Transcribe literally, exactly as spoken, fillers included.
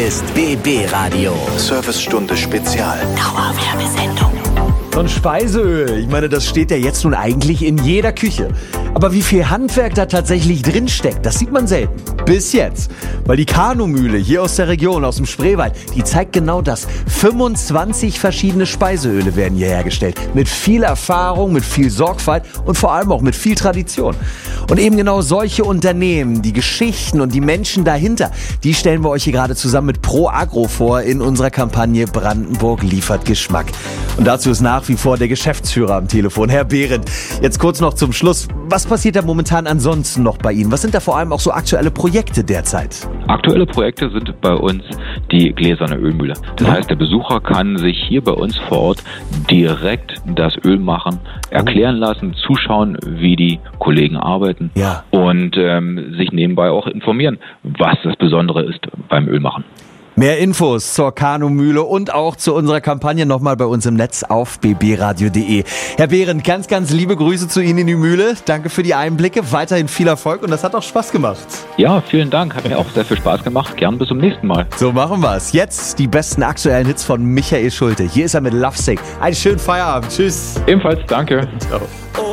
ist B B Radio. Servicestunde Spezial. Dauerwerbesendung. So ein Speiseöl, ich meine, das steht ja jetzt nun eigentlich in jeder Küche. Aber wie viel Handwerk da tatsächlich drinsteckt, das sieht man selten. Bis jetzt. Weil die Kanu-Mühle hier aus der Region, aus dem Spreewald, die zeigt genau das. fünfundzwanzig verschiedene Speiseöle werden hier hergestellt. Mit viel Erfahrung, mit viel Sorgfalt und vor allem auch mit viel Tradition. Und eben genau solche Unternehmen, die Geschichten und die Menschen dahinter, die stellen wir euch hier gerade zusammen mit Pro Agro vor in unserer Kampagne Brandenburg liefert Geschmack. Und dazu ist nach wie vor der Geschäftsführer am Telefon, Herr Behrendt. Jetzt kurz noch zum Schluss. Was passiert da momentan ansonsten noch bei Ihnen? Was sind da vor allem auch so aktuelle Projekte derzeit? Aktuelle Projekte sind bei uns die gläserne Ölmühle. Das heißt, der Besucher kann sich hier bei uns vor Ort direkt das Öl machen, erklären lassen, zuschauen, wie die Kollegen arbeiten Ja. und ähm, sich nebenbei auch informieren, was das Besondere ist beim Ölmachen. Mehr Infos zur Kanu-Mühle und auch zu unserer Kampagne nochmal bei uns im Netz auf b b radio punkt d e. Herr Behrendt, ganz, ganz liebe Grüße zu Ihnen in die Mühle. Danke für die Einblicke, weiterhin viel Erfolg und das hat auch Spaß gemacht. Ja, vielen Dank. Hat mir auch sehr viel Spaß gemacht. Gern bis zum nächsten Mal. So machen wir's. Jetzt die besten aktuellen Hits von Michael Schulte. Hier ist er mit Lovesick. Einen schönen Feierabend. Tschüss. Ebenfalls danke. Ciao. Oh